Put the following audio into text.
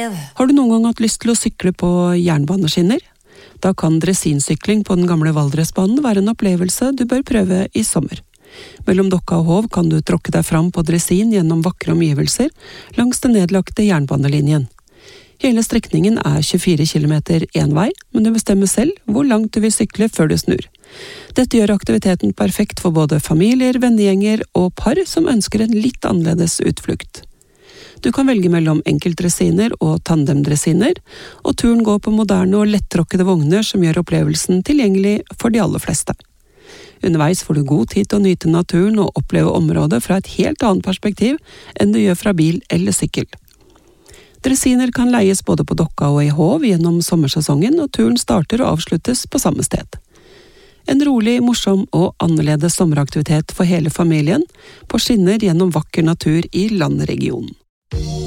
Har du noen gang hatt lyst til å sykle på jernbaneskinner? Da kan dressinsykling på den gamle Valdresbanen være en opplevelse du bør prøve i sommer. Mellom Dokka og Hov kan du tråkke deg fram på dressin gjennom vakre omgivelser langs den nedlagte jernbanelinjen. Hele strekningen er 24 kilometer en vei, men du bestemmer selv hvor langt du vil sykle før du snur. Dette gjør aktiviteten perfekt for både familier, vennegjenger og par som ønsker en litt annerledes utflukt. Du kan velge mellom enkeltdressiner og tandemdressiner, og turen går på moderne og lettråkkede vogner som gjør opplevelsen tilgjengelig for de aller fleste. Underveis får du god tid til å nyte naturen og oppleve området fra et helt annet perspektiv enn du gjør fra bil eller sykkel. Dressiner kan leies både på Dokka og i Hov gjennom sommersesongen, og turen starter og avsluttes på samme sted. En rolig, morsom og annerledes sommeraktivitet for hele familien, på skinner gjennom vakker natur i landregionen.